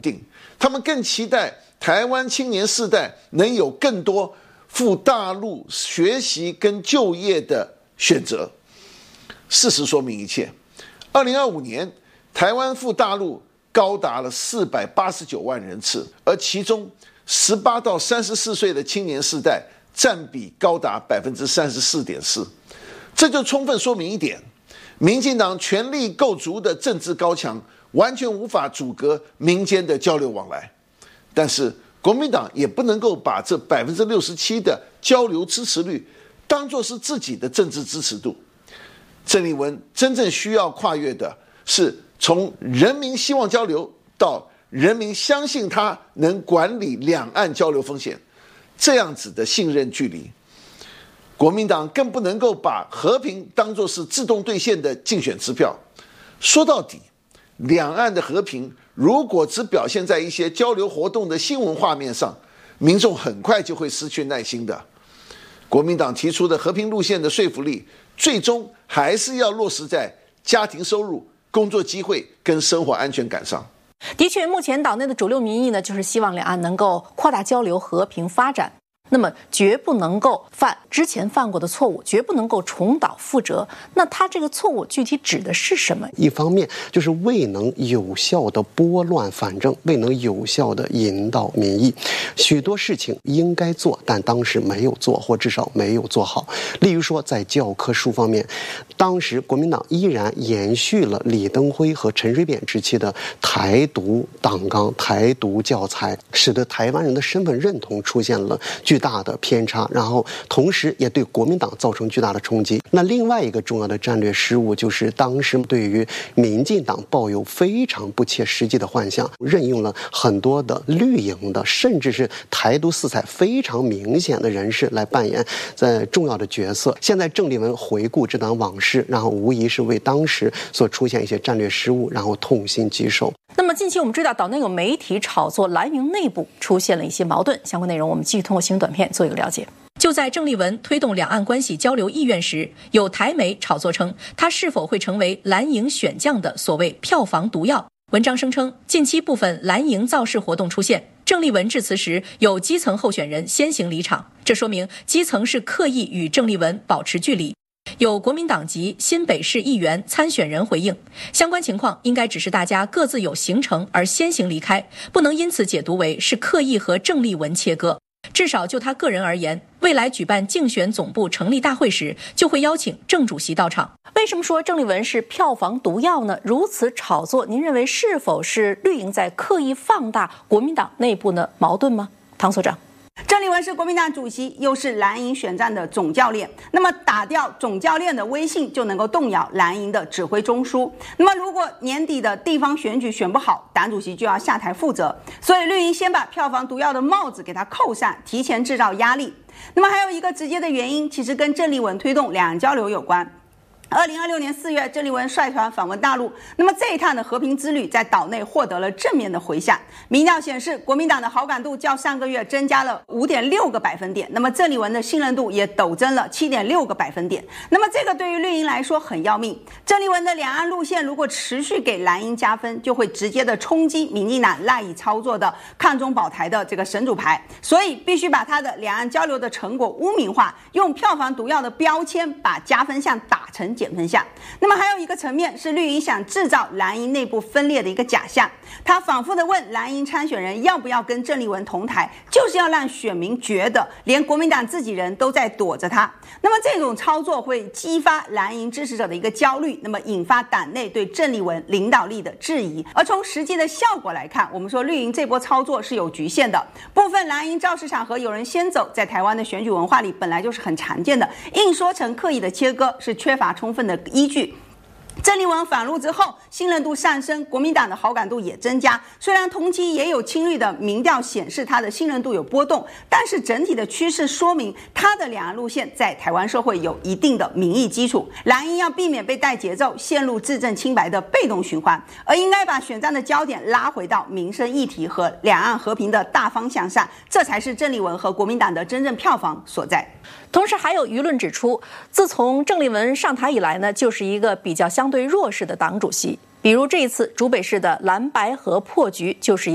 定，他们更期待台湾青年世代能有更多赴大陆学习跟就业的选择。事实说明一切，2025年台湾赴大陆高达了489万人次，而其中18到34岁的青年世代占比高达34.4%，这就充分说明一点，民进党权力构筑的政治高墙完全无法阻隔民间的交流往来。但是国民党也不能够把这67%的交流支持率当作是自己的政治支持度。郑丽文真正需要跨越的是从人民希望交流到人民相信他能管理两岸交流风险，这样子的信任距离。国民党更不能够把和平当作是自动兑现的竞选支票。说到底，两岸的和平如果只表现在一些交流活动的新闻画面上，民众很快就会失去耐心的。国民党提出的和平路线的说服力，最终还是要落实在家庭收入、工作机会跟生活安全感上。 的确，目前党内的主流民意呢，就是希望两岸能够扩大交流、和平发展。那么绝不能够犯之前犯过的错误，绝不能够重蹈覆辙。那他这个错误具体指的是什么？ 一方面就是未能有效的拨乱反正，未能有效的引导民意，许多事情应该做，但当时没有做，或至少没有做好。例如说在教科书方面，当时国民党依然延续了李登辉和陈水扁时期的台独党纲、台独教材，使得台湾人的身份认同出现了巨大的偏差，然后同时也对国民党造成巨大的冲击。那另外一个重要的战略失误，就是当时对于民进党抱有非常不切实际的幻想，任用了很多的绿营的，甚至是台独色彩非常明显的人士来扮演在重要的角色。现在郑丽文回顾这段往事，然后无疑是为当时所出现一些战略失误，然后痛心疾首。 那么近期我们知道岛内有媒体炒作蓝营内部出现了一些矛盾，相关内容我们继续通过新闻短片做一个了解。就在郑丽文推动两岸关系交流意愿时，有台媒炒作称他是否会成为蓝营选将的所谓票房毒药。文章声称近期部分蓝营造势活动出现，郑丽文致辞时有基层候选人先行离场，这说明基层是刻意与郑丽文保持距离。有国民党籍新北市议员参选人回应，相关情况应该只是大家各自有行程而先行离开，不能因此解读为是刻意和郑丽文切割。至少就他个人而言，未来举办竞选总部成立大会时，就会邀请郑主席到场。为什么说郑丽文是票房毒药呢？如此炒作，您认为是否是绿营在刻意放大国民党内部的矛盾吗？唐所长。 郑丽文是国民党主席，又是蓝营选战的总教练。那么打掉总教练的威信，就能够动摇蓝营的指挥中枢。那么如果年底的地方选举选不好，党主席就要下台负责。所以绿营先把票房毒药的帽子给他扣上，提前制造压力。那么还有一个直接的原因，其实跟郑丽文推动两岸交流有关。2026年4月，郑丽文率团访问大陆。那么这一趟的和平之旅在岛内获得了正面的回响。民调显示，国民党的好感度较上个月增加了5.6个百分点。那么郑丽文的信任度也陡增了7.6个百分点。那么这个对于绿营来说很要命。郑丽文的两岸路线如果持续给蓝营加分，就会直接的冲击民进党赖以操作的抗中保台的这个神主牌。所以必须把他的两岸交流的成果污名化，用票房毒药的标签把加分项打成减分项。那么还有一个层面是绿营想制造蓝营内部分裂的一个假象，他反复的问蓝营参选人要不要跟郑丽文同台，就是要让选民觉得连国民党自己人都在躲着他。那么这种操作会激发蓝营支持者的一个焦虑，那么引发党内对郑丽文领导力的质疑。而从实际的效果来看，我们说绿营这波操作是有局限的，部分蓝营造势场合有人先走，在台湾的选举文化里本来就是很常见的，硬说成刻意的切割是缺乏充分的依据。郑丽文返陆之后，信任度上升，国民党的好感度也增加。虽然同期也有亲绿的民调显示他的信任度有波动，但是整体的趋势说明他的两岸路线在台湾社会有一定的民意基础。蓝营要避免被带节奏，陷入自证清白的被动循环，而应该把选战的焦点拉回到民生议题和两岸和平的大方向上，这才是郑丽文和国民党的真正票房所在。 同时还有舆论指出，自从郑丽文上台以来呢，就是一个比较相对弱势的党主席。比如这一次竹北市的蓝白河破局就是